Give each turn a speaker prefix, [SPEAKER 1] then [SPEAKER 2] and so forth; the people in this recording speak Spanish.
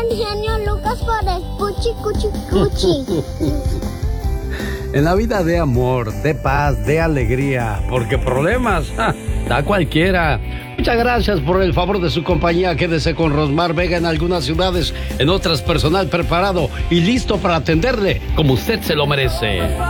[SPEAKER 1] el genio Lucas por el cuchi, cuchi, cuchi.
[SPEAKER 2] En la vida de amor, de paz, de alegría, porque problemas, da cualquiera. Muchas gracias por el favor de su compañía. Quédese con Rosmar Vega en algunas ciudades, en otras personal preparado y listo para atenderle como usted se lo merece.